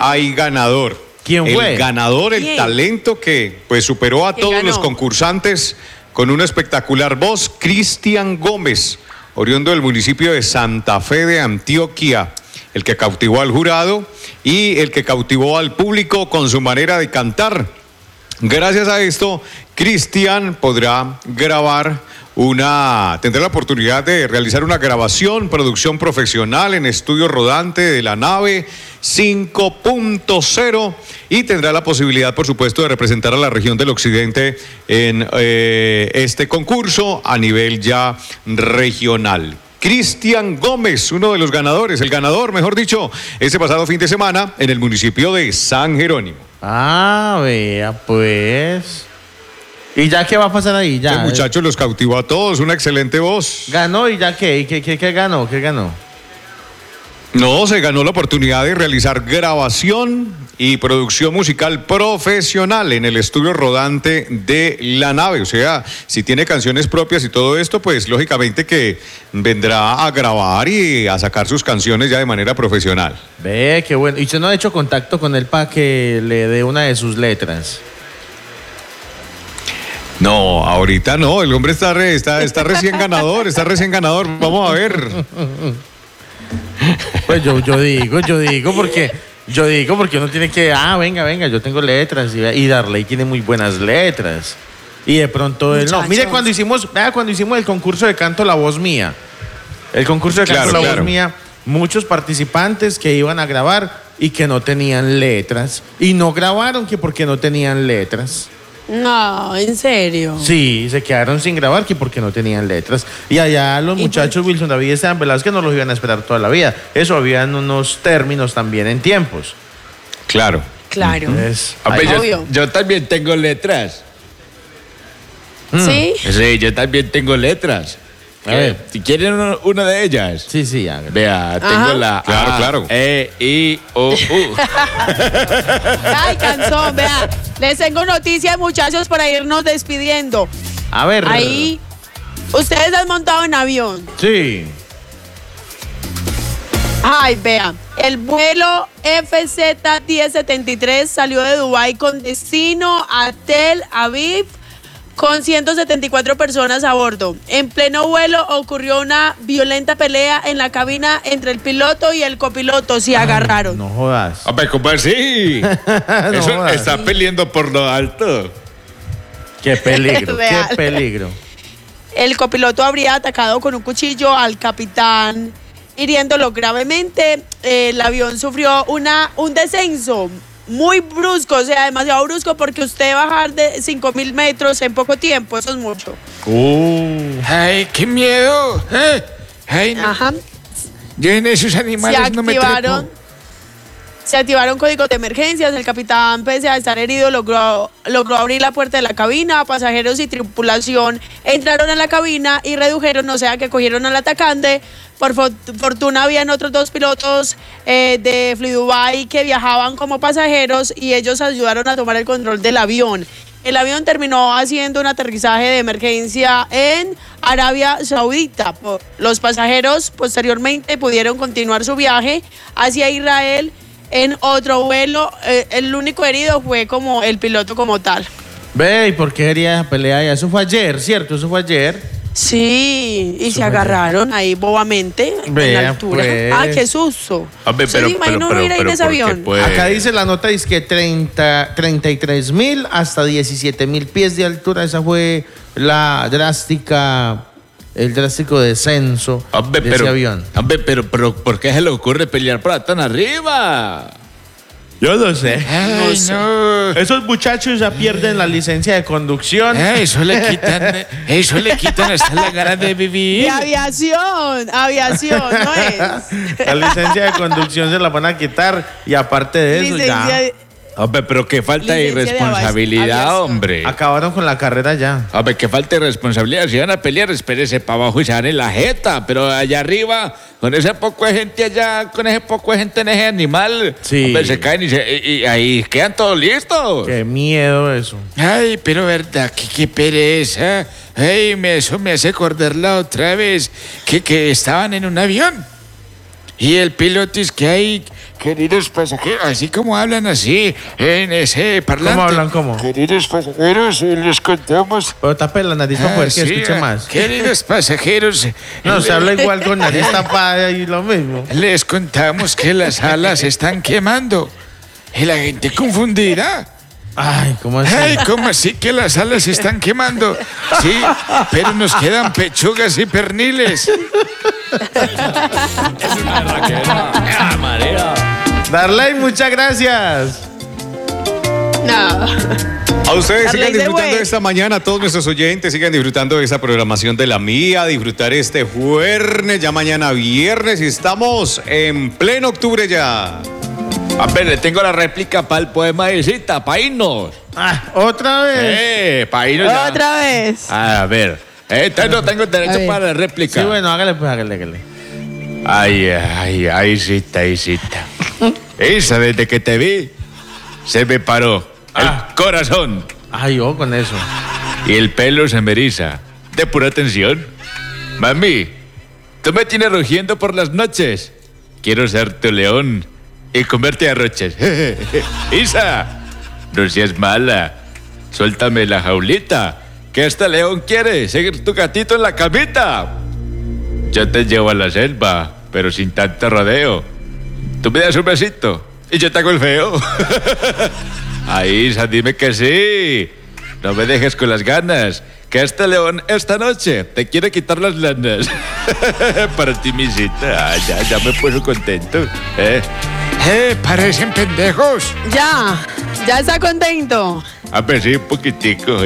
hay ganador. ¿Quién fue? El ganador, el ¿Quién? talento que pues superó a ¿Quién todos ganó? los concursantes con una espectacular voz, Cristian Gómez, oriundo del municipio de Santa Fe de Antioquia, el que cautivó al jurado y el que cautivó al público con su manera de cantar. Gracias a esto, Cristian podrá tendrá la oportunidad de realizar una grabación, producción profesional en estudio rodante de la nave 5.0 y tendrá la posibilidad, por supuesto, de representar a la región del occidente en este concurso a nivel ya regional. Cristian Gómez, uno de los ganadores, el ganador, mejor dicho, ese pasado fin de semana en el municipio de San Jerónimo. Ah, vea, pues. ¿Y ya qué va a pasar ahí? Ya. Este muchacho los cautivó a todos, una excelente voz. ¿Ganó y ya qué? ¿Qué ganó? ¿Qué ganó? No, se ganó la oportunidad de realizar grabación y producción musical profesional en el estudio rodante de la nave. O sea, si tiene canciones propias y todo esto, pues lógicamente que vendrá a grabar y a sacar sus canciones ya de manera profesional. Ve, qué bueno. ¿Y usted no ha hecho contacto con él para que le dé una de sus letras? No, ahorita no, el hombre está recién ganador, vamos a ver. Pues yo digo porque uno tiene que, venga, yo tengo letras y Darley tiene muy buenas letras. Y de pronto él, no, mire cuando hicimos el concurso de canto La Voz Mía. El concurso de canto La Voz Mía, muchos participantes que iban a grabar y que no tenían letras y no grabaron que porque no tenían letras. No, ¿en serio? Sí, se quedaron sin grabar que porque no tenían letras. Y allá los muchachos Wilson David y Esteban Velázquez no los iban a esperar toda la vida. Eso habían unos términos también en tiempos. Claro. Claro. Obvio. Yo también tengo letras. ¿Sí? Sí, yo también tengo letras. A ver. Si quieren una de ellas. Sí, hágale. Vea, tengo la Claro. A, E, I, O, U. Ay, canción, vea. Les tengo noticias, muchachos, para irnos despidiendo. A ver. Ahí, ustedes han montado en avión. Sí. Ay, vean. El vuelo FZ-1073 salió de Dubái con destino a Tel Aviv con 174 personas a bordo. En pleno vuelo ocurrió una violenta pelea en la cabina entre el piloto y el copiloto. Se agarraron. No jodas. Hombre, ¿cómo así? Eso jodas. está peleando por lo alto. Qué peligro, Real. qué peligro. El copiloto habría atacado con un cuchillo al capitán, hiriéndolo gravemente. El avión sufrió un descenso muy brusco, o sea, demasiado brusco, porque usted bajar de 5.000 metros en poco tiempo, eso es mucho. Ay, qué miedo. Ay, no. Ajá. Yo en esos animales no me trepo. Se activaron códigos de emergencias. El capitán, pese a estar herido, logró abrir la puerta de la cabina. Pasajeros y tripulación entraron a la cabina y redujeron, o sea, que cogieron al atacante. Por fortuna habían otros dos pilotos de Flydubai que viajaban como pasajeros y ellos ayudaron a tomar el control del avión. El avión terminó haciendo un aterrizaje de emergencia en Arabia Saudita. Los pasajeros posteriormente pudieron continuar su viaje hacia Israel en otro vuelo. El único herido fue como el piloto como tal. Ve, ¿y por qué quería esa pelea ya? Eso fue ayer, ¿cierto? Eso fue ayer. Sí, y se agarraron ahí bobamente en Vea, la altura. pues. Ah, qué susto. Hombre, ¿Se imagina uno ir ahí en ese ¿por qué avión? puede? Acá dice la nota, dice que 33.000 hasta 17.000 pies de altura. Esa fue el drástico descenso de ese avión. Hombre, pero ¿por qué se le ocurre pelear para tan arriba? Yo no sé. Ay, no. Esos muchachos ya pierden la licencia de conducción. Eso le quitan hasta la ganas de vivir. De aviación, ¿no es? La licencia de conducción se la van a quitar y aparte de eso Licencia ya de- Hombre, pero qué falta de Licencia de irresponsabilidad, aviación. hombre. acabaron con la carrera ya. Hombre, qué falta de responsabilidad. Si van a pelear, espérese para abajo y se dan en la jeta. Pero allá arriba, con ese poco de gente allá, con ese poco de gente en ese animal, Sí. hombre, se caen y ahí quedan todos listos. Qué miedo eso. Ay, pero verdad, qué pereza. Ay, eso me hace acordar la otra vez que estaban en un avión. Y el piloto es que hay, queridos pasajeros, así como hablan así en ese parlante. ¿Cómo hablan? ¿Cómo? Queridos pasajeros, les contamos. Pero tape la nariz para poder que Sí, escuche más. Queridos pasajeros, No, se habla igual con nariz tapada y lo mismo. les contamos que las alas se están quemando. Y la gente confundida. Ay, ¿cómo así? Ay, ¿cómo así que las alas se están quemando? Sí, pero nos quedan pechugas y perniles. Darley, muchas gracias. No. A ustedes Darley sigan de disfrutando Buen. de esta mañana, a todos nuestros oyentes sigan disfrutando de esa programación de la mía, disfrutar este jueves, ya mañana viernes y estamos en pleno octubre ya. A ver, le tengo la réplica para el poema de cita, para irnos. Ah, otra vez. Para irnos ya. Otra vez. A ver, entonces no tengo A derecho ver. para la réplica. Sí, bueno, hágale pues, hágale. Ay, cita. Esa, desde que te vi, se me paró el corazón Ay, yo con eso. y el pelo se me eriza. De pura tensión. Mami, tú me tienes rugiendo por las noches. Quiero ser tu león y comerte arroches. Isa, no seas mala. Suéltame la jaulita, que este león quiere seguir tu gatito en la camita. Yo te llevo a la selva, pero sin tanto rodeo. Tú me das un besito y yo te hago el feo. Ay, Isa, dime que sí. No me dejes con las ganas, que este león esta noche te quiere quitar las lanas. Para ti, mi cita. Ah, ya me puso contento. Parecen pendejos. Ya está contento. A ver, sí, un poquitico.